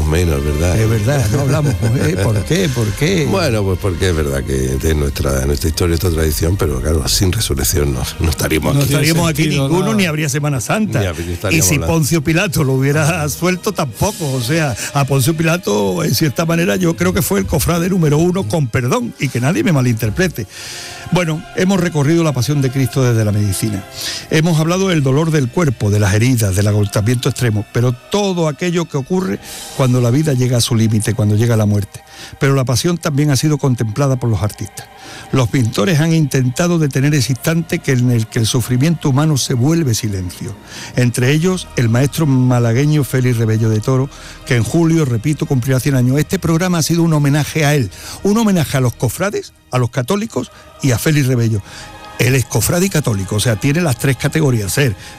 menos, ¿verdad? Es verdad, no hablamos. ¿Por qué? Bueno, pues porque es verdad que de nuestra historia, esta tradición, pero claro, sin resurrección no estaríamos No aquí. estaríamos aquí ninguno, nada. Ni habría Semana Santa. Ni Y estaríamos si hablando. Poncio Pilato lo hubiera suelto, tampoco. O sea, a Poncio Pilato, en cierta manera, yo creo que fue el cofrade número 1, con perdón, y que nadie me malinterprete. Bueno, hemos recorrido la pasión de Cristo desde la medicina. Hemos hablado del dolor del cuerpo, de las heridas, del agotamiento extremo, pero todo aquello que ocurre cuando la vida llega a su límite, cuando llega la muerte. Pero la pasión también ha sido contemplada por los artistas. Los pintores han intentado detener ese instante en el que el sufrimiento humano se vuelve silencio. Entre ellos, el maestro malagueño Félix Rebello de Toro, que en julio, repito, cumplirá 100 años. Este programa ha sido un homenaje a él, un homenaje a los cofrades, a los católicos y a Félix Rebello. Él es cofrade y católico, o sea, tiene las 3 categorías, ser